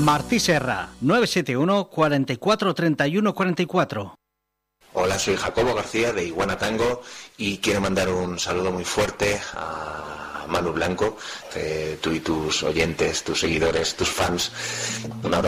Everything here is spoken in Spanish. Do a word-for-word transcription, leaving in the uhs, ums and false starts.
Martí Serra, nueve siete uno, cuatro cuatro, tres uno cuatro cuatro. Hola, soy Jacobo García de Iguana Tango y quiero mandar un saludo muy fuerte a Manu Blanco, eh, tú y tus oyentes, tus seguidores, tus fans. Un abrazo.